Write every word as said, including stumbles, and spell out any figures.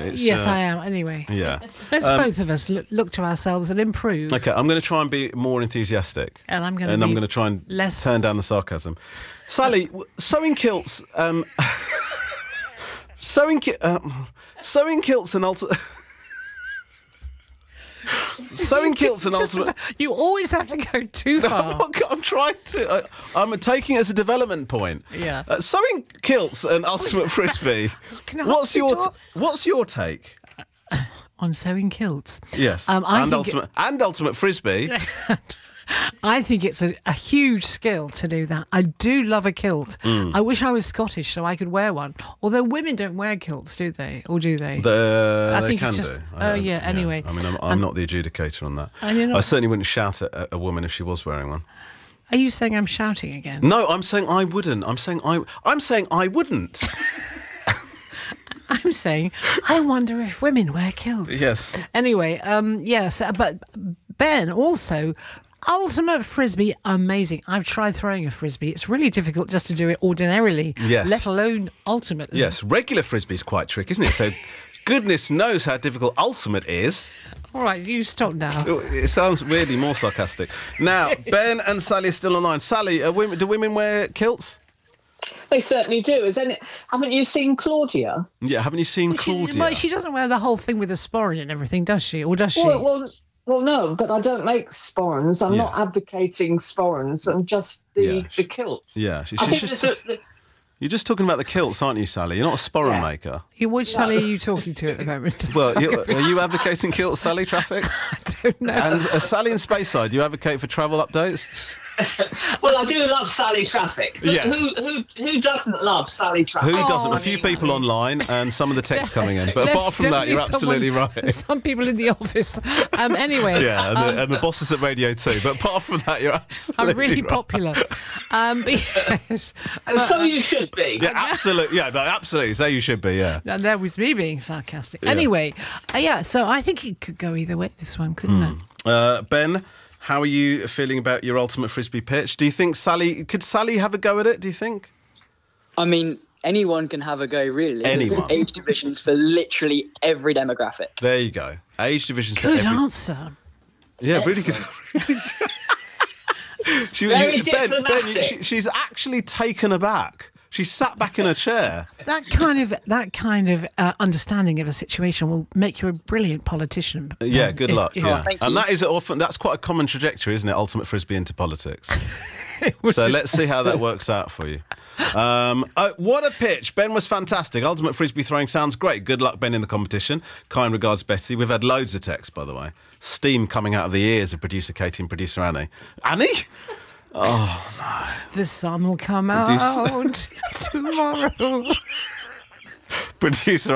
It's, yes, uh, I am. Anyway, Yeah. let's Um, both of us look, look to ourselves and improve. Okay, I'm going to try and be more enthusiastic. And I'm going to And be I'm going to try and less- turn down the sarcasm. Sally, w- sewing kilts... Um, sewing, ki- um, sewing kilts and ultimate... Sewing kilts and Just- ultimate... You always have to go too I'm, far. not, I'm trying to... I, I'm taking it as a development point. Yeah. Uh, sewing kilts and ultimate frisbee. Can I What's ask you your to- t- What's your take? On sewing kilts. Yes. Um, I and think ultimate and ultimate frisbee. I think it's a, a huge skill to do that. I do love a kilt. Mm. I wish I was Scottish so I could wear one. Although women don't wear kilts, do they? Or do they? The, I they think can it's just- do. oh, yeah, anyway. I mean, I'm, I'm And- not the adjudicator on that. And you're not- I certainly wouldn't shout at a, a woman if she was wearing one. Are you saying I'm shouting again? No, I'm saying I wouldn't. I'm saying I. I'm saying I wouldn't. I'm saying I wonder if women wear kilts. Yes. Anyway, um, yes, uh, but Ben also. Ultimate frisbee, amazing. I've tried throwing a frisbee. It's really difficult just to do it ordinarily, Yes. let alone ultimately. Yes, regular frisbee's quite tricky, isn't it? So, goodness knows how difficult ultimate is. All right, you stop now. It sounds really more sarcastic. Now, Ben and Sally are still online. Sally, are women, do women wear kilts? They certainly do. Is any, haven't you seen Claudia? Yeah, haven't you seen She, Claudia? well, she doesn't wear the whole thing with the sporran and everything, does she? Or does she? Well, well, well, no, but I don't make sporrans. I'm Yeah. not advocating sporrans. I'm just the, Yeah, the kilts. Yeah, she, I she's think just. there's a- You're just talking about the kilts, aren't you, Sally? You're not a sporran Yeah. maker. You- Which Sally are you talking to at the moment? Well, you, are you advocating kilts, Sally, traffic? I don't know. And uh, Sally in Speyside, do you advocate for travel updates? well, I do love Sally Traffic. Who, Yeah. who, who, who doesn't love Sally Traffic? Who doesn't? A Oh, few Sally. people online and some of the text coming in. But Def- apart from that, definitely you're absolutely someone- right. Some people in the office. Um, anyway, Yeah, and, um, the, and the bosses at Radio two. But apart from that, you're absolutely I'm really right. popular. Um, but yes, And so you should be. Yeah, absolutely. Yeah, no, absolutely. So you should be, yeah. and that was me being sarcastic. Anyway, uh, yeah. So I think it could go either way. This one, couldn't it? Uh, Ben, how are you feeling about your ultimate frisbee pitch? Do you think Sally... Could Sally have a go at it, do you think? I mean, anyone can have a go, really. There's Anyone. age divisions for literally every demographic. There you go. Age divisions for Good every... answer. Yeah, really good. she, Very you, Ben, Ben, diplomatic. she, she's actually taken aback. She sat back in her chair. That kind of that kind of uh, understanding of a situation will make you a brilliant politician. Yeah, Um, good if- luck. if- yeah, thank and you. that is often that's quite a common trajectory, isn't it? Ultimate frisbee into politics. So let's see how that works out for you. Um, oh, what a pitch! Ben was fantastic. Ultimate frisbee throwing sounds great. Good luck, Ben, in the competition. Kind regards, Betty. We've had loads of texts, by the way. Steam coming out of the ears of producer Katie and producer Annie. Annie? The sun will come Produce- out tomorrow. Producer